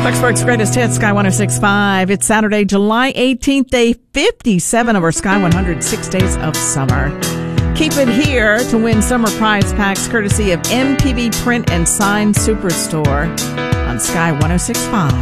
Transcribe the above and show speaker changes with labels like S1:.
S1: Clarksburg's greatest hits, Sky 106.5. It's Saturday, July 18th, day 57 of our Sky 106 Days of Summer. Keep it here to win summer prize packs courtesy of MPB Print and Sign Superstore on Sky 106.5.